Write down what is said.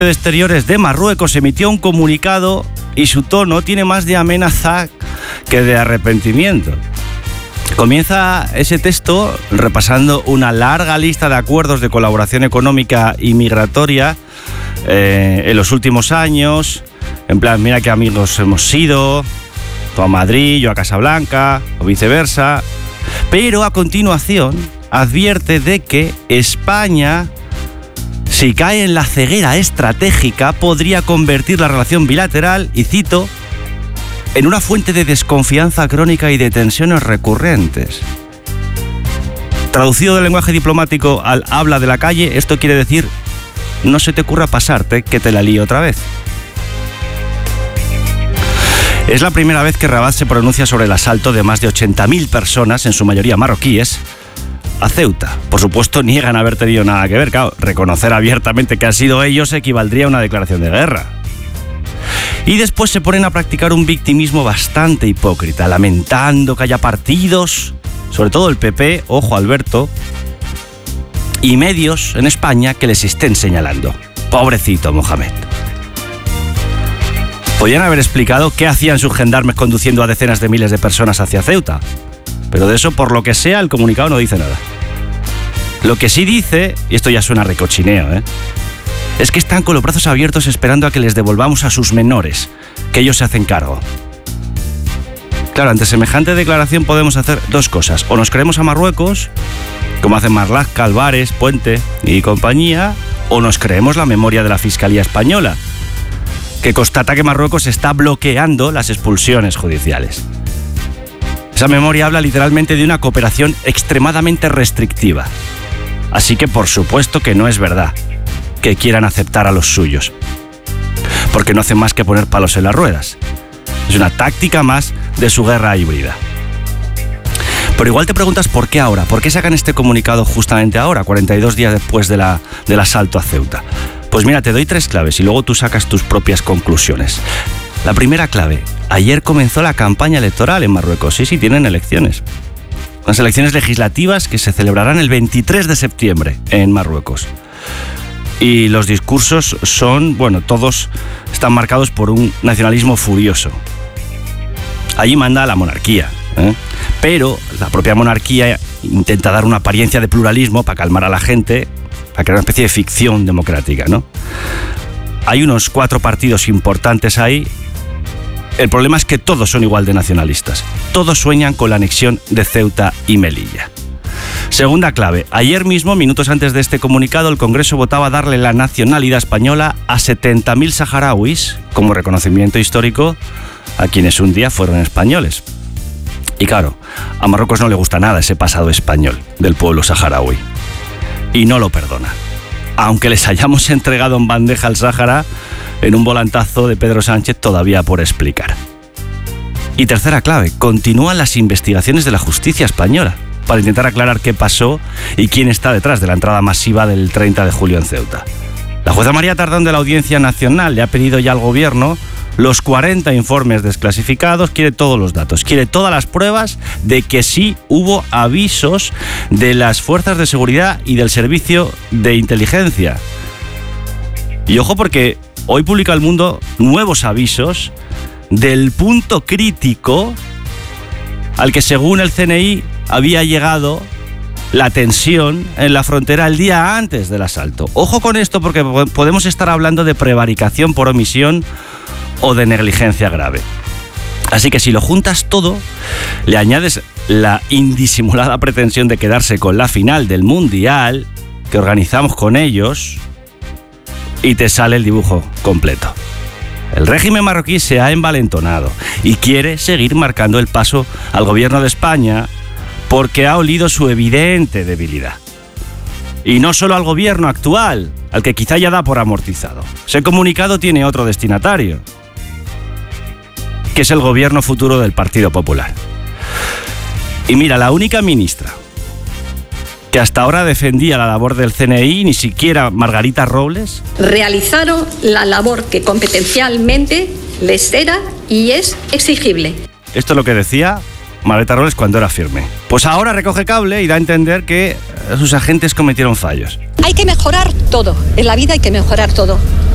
de Exteriores de Marruecos emitió un comunicado y su tono tiene más de amenaza que de arrepentimiento. Comienza ese texto repasando una larga lista de acuerdos de colaboración económica y migratoria en los últimos años. En plan, mira qué amigos hemos sido, tú a Madrid, yo a Casablanca, o viceversa. Pero a continuación advierte de que España, si cae en la ceguera estratégica, podría convertir la relación bilateral, y cito, en una fuente de desconfianza crónica y de tensiones recurrentes. Traducido del lenguaje diplomático al habla de la calle, esto quiere decir: no se te ocurra pasarte, que te la lío otra vez. Es la primera vez que Rabat se pronuncia sobre el asalto de más de 80.000 personas, en su mayoría marroquíes, a Ceuta. Por supuesto, niegan haber tenido nada que ver. Claro, reconocer abiertamente que han sido ellos equivaldría a una declaración de guerra. Y después se ponen a practicar un victimismo bastante hipócrita, lamentando que haya partidos, sobre todo el PP, ojo Alberto, y medios en España que les estén señalando. Pobrecito Mohamed. Podrían haber explicado qué hacían sus gendarmes conduciendo a decenas de miles de personas hacia Ceuta. Pero de eso, por lo que sea, el comunicado no dice nada. Lo que sí dice, y esto ya suena recochineo, es que están con los brazos abiertos esperando a que les devolvamos a sus menores, que ellos se hacen cargo. Claro, ante semejante declaración podemos hacer dos cosas. O nos creemos a Marruecos, como hacen Marlaska, Álvarez, Puente y compañía, o nos creemos la memoria de la Fiscalía Española, que constata que Marruecos está bloqueando las expulsiones judiciales. Esa memoria habla literalmente de una cooperación extremadamente restrictiva. Así que por supuesto que no es verdad que quieran aceptar a los suyos, porque no hacen más que poner palos en las ruedas. Es una táctica más de su guerra híbrida. Pero igual te preguntas por qué ahora, por qué sacan este comunicado justamente ahora, 42 días después del asalto a Ceuta. Pues mira, te doy 3 claves y luego tú sacas tus propias conclusiones. La primera clave: ayer comenzó la campaña electoral en Marruecos. Sí, tienen elecciones. Las elecciones legislativas que se celebrarán el 23 de septiembre en Marruecos. Y los discursos son, todos están marcados por un nacionalismo furioso. Allí manda la monarquía, pero la propia monarquía intenta dar una apariencia de pluralismo para calmar a la gente, para crear una especie de ficción democrática, ¿no? Hay unos 4 partidos importantes ahí. El problema es que todos son igual de nacionalistas. Todos sueñan con la anexión de Ceuta y Melilla. Segunda clave: ayer mismo, minutos antes de este comunicado, el Congreso votaba darle la nacionalidad española a 70.000 saharauis como reconocimiento histórico a quienes un día fueron españoles. Y claro, a Marruecos no le gusta nada ese pasado español del pueblo saharaui. Y no lo perdona. Aunque les hayamos entregado en bandeja al Sáhara en un volantazo de Pedro Sánchez todavía por explicar. Y tercera clave: continúan las investigaciones de la justicia española para intentar aclarar qué pasó y quién está detrás de la entrada masiva del 30 de julio en Ceuta. La jueza María Tardón de la Audiencia Nacional le ha pedido ya al gobierno los 40 informes desclasificados, quiere todos los datos, quiere todas las pruebas de que sí hubo avisos de las fuerzas de seguridad y del servicio de inteligencia. Y ojo, porque hoy publica El Mundo nuevos avisos del punto crítico al que, según el CNI, había llegado la tensión en la frontera el día antes del asalto. Ojo con esto, porque podemos estar hablando de prevaricación por omisión o de negligencia grave. Así que si lo juntas todo, le añades la indisimulada pretensión de quedarse con la final del Mundial que organizamos con ellos, y te sale el dibujo completo. El régimen marroquí se ha envalentonado y quiere seguir marcando el paso al gobierno de España porque ha olido su evidente debilidad. Y no solo al gobierno actual, al que quizá ya da por amortizado. Ese comunicado tiene otro destinatario, que es el gobierno futuro del Partido Popular. Y mira, la única ministra que hasta ahora defendía la labor del CNI, ni siquiera Margarita Robles, realizaron la labor que competencialmente les era y es exigible. Esto es lo que decía Margarita Robles cuando era firme. Pues ahora recoge cable y da a entender que sus agentes cometieron fallos. Hay que mejorar todo, en la vida hay que mejorar todo.